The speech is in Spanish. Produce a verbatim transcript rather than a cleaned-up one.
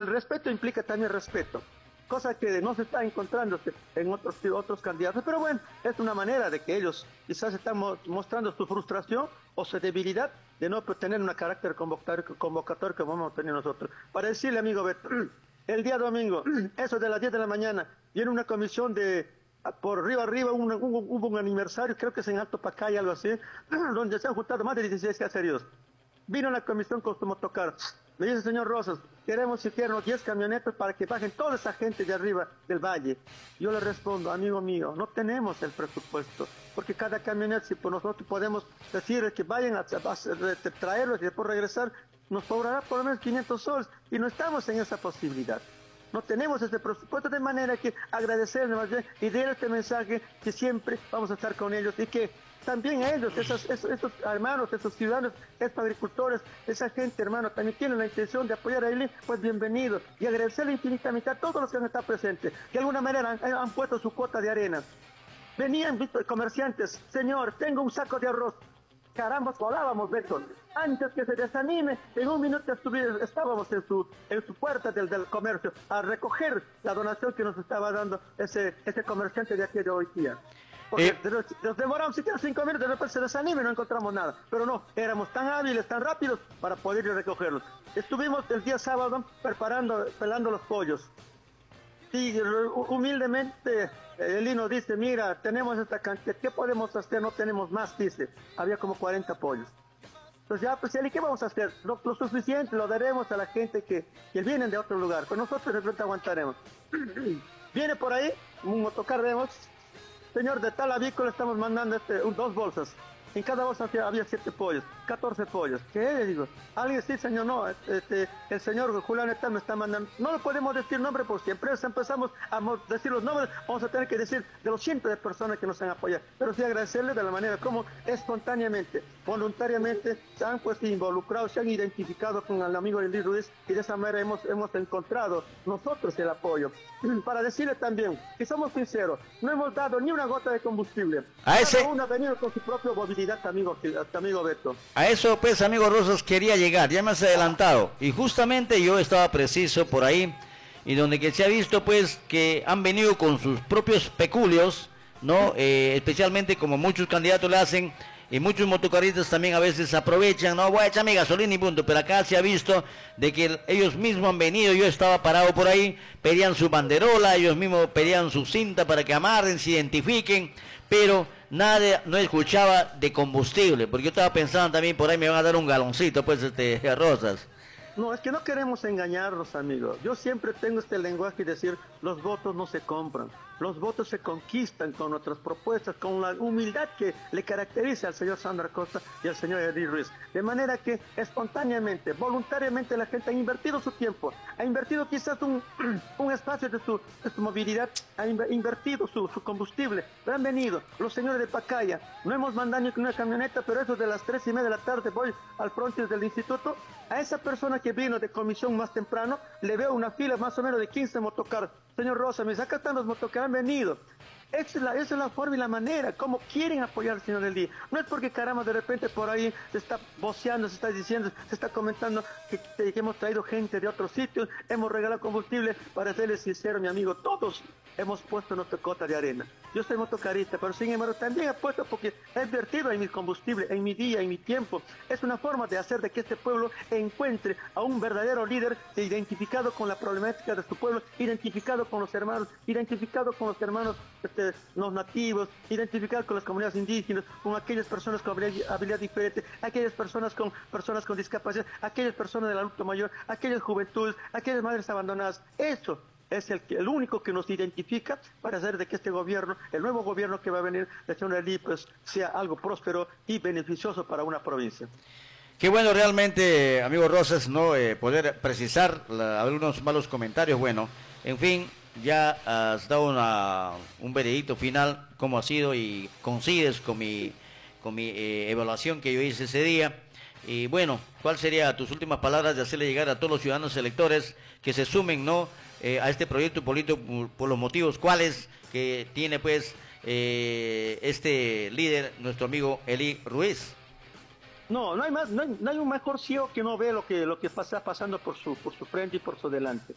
respeto implica también respeto, cosa que no se está encontrando en otros, otros candidatos, pero bueno, es una manera de que ellos quizás están mostrando su frustración o su debilidad de no tener un carácter convocatorio, convocatorio que vamos a tener nosotros. Para decirle, amigo Beto, el día domingo, eso de las diez de la mañana, viene una comisión de, por arriba arriba, un, un, hubo un aniversario, creo que es en Alto Pacay, algo así, donde se han juntado más de dieciséis caseríos. Vino la comisión con su motocar. Me dice, señor Rosas, queremos siquiera unos diez camionetas para que bajen toda esa gente de arriba del valle. Yo le respondo, amigo mío, no tenemos el presupuesto, porque cada camioneta, si por nosotros podemos decir que vayan a, a, a traerlos y después regresar, nos cobrará por lo menos quinientos soles, y no estamos en esa posibilidad. No tenemos ese presupuesto, de manera que agradecerles más bien y dar este mensaje que siempre vamos a estar con ellos y que también ellos, esos, esos, esos hermanos, esos ciudadanos, estos agricultores, esa gente, hermano, también tienen la intención de apoyar a él, pues bienvenidos. Y agradecerle infinitamente a todos los que han estado presentes. De alguna manera han, han puesto su cuota de arena. Venían visto, comerciantes, señor, tengo un saco de arroz. Caramba, colábamos, Beto. Antes que se desanime, en un minuto estábamos en su, en su puerta del, del comercio a recoger la donación que nos estaba dando ese, ese comerciante de aquí de hoy día. Porque eh, nos demoramos siquiera cinco minutos, de repente se desanime y no encontramos nada. Pero no, éramos tan hábiles, tan rápidos para poder ir a recogerlos. Estuvimos el día sábado preparando, pelando los pollos. Y humildemente el Lino dice, mira, tenemos esta cantidad, ¿qué podemos hacer? No tenemos más, dice. Había como cuarenta pollos. Entonces ya, pues, ¿y qué vamos a hacer? Lo, lo suficiente lo daremos a la gente que, que vienen de otro lugar, pero nosotros de repente aguantaremos. Viene por ahí, un motocar, vemos. Señor, de tal avícola estamos mandando este, un, dos bolsas. En cada bolsa había siete pollos, catorce pollos. ¿Qué? Le digo, alguien sí, señor, no, este, el señor Julián está, me está mandando. No lo podemos decir nombre por si empresa empezamos a decir los nombres, vamos a tener que decir de los cientos de personas que nos han apoyado. Pero sí agradecerles de la manera como espontáneamente, voluntariamente se han pues involucrado, se han identificado con el amigo Eli Ruiz y de esa manera hemos, hemos encontrado nosotros el apoyo. Para decirle también que somos sinceros, no hemos dado ni una gota de combustible. A ese... Cada uno ha venido con su propio movilidad, amigo, amigo Beto. A eso, pues, amigo Rosas, quería llegar, ya me has adelantado. Y justamente yo estaba preciso por ahí, y donde que se ha visto, pues, que han venido con sus propios peculios, ¿no? Eh, especialmente como muchos candidatos le hacen, y muchos motocaristas también a veces aprovechan, no, voy a echarme gasolina y punto, pero acá se ha visto de que ellos mismos han venido, yo estaba parado por ahí, pedían su banderola, ellos mismos pedían su cinta para que amarren, se identifiquen, pero nada, no escuchaba de combustible, porque yo estaba pensando también por ahí me van a dar un galoncito, pues, este, Rosas. No, es que no queremos engañarnos, amigos. Yo siempre tengo este lenguaje de decir, los votos no se compran, los votos se conquistan con nuestras propuestas, con la humildad que le caracteriza al señor Sandra Costa y al señor Eli Ruiz. De manera que espontáneamente, voluntariamente la gente ha invertido su tiempo, ha invertido quizás un, un espacio de su, de su movilidad, ha invertido su, su combustible. Pero han venido los señores de Pacaya, no hemos mandado ni una camioneta, pero eso de las tres y media de la tarde voy al frontis del instituto, a esa persona que vino de comisión más temprano, le veo una fila más o menos de quince motocar. Señor Rosa, me dice, acá están los motocar, han venido. Esa es, la, esa es la forma y la manera, como quieren apoyar al señor Eli. No es porque caramba de repente por ahí se está voceando, se está diciendo, se está comentando que, que hemos traído gente de otros sitios, hemos regalado combustible. Para serle sincero, mi amigo, todos hemos puesto nuestra cota de arena. Yo soy motocarista, pero sin embargo también he puesto porque he invertido en mi combustible, en mi día, en mi tiempo. Es una forma de hacer de que este pueblo encuentre a un verdadero líder identificado con la problemática de su pueblo, identificado con los hermanos, identificado con los hermanos este, los nativos, identificado con las comunidades indígenas, con aquellas personas con habilidad, habilidad diferente, aquellas personas con personas con discapacidad, aquellas personas del adulto mayor, aquellas juventudes, aquellas madres abandonadas. Eso es el, el único que nos identifica para hacer de que este gobierno, el nuevo gobierno que va a venir de señor Eli, pues sea algo próspero y beneficioso para una provincia. Qué bueno realmente, amigo Rosas, no eh, poder precisar la, algunos malos comentarios. Bueno, en fin, ya has dado una, un veredicto final, cómo ha sido, y coincides con mi, con mi eh, evaluación que yo hice ese día. Y bueno, ¿cuál sería tus últimas palabras de hacerle llegar a todos los ciudadanos electores que se sumen, no, eh, a este proyecto político por, por los motivos cuales que tiene pues eh, este líder, nuestro amigo Eli Ruiz? No, no hay más, no hay, no hay un mejor ciego que no ve lo que lo que está pasando por su por su frente y por su delante.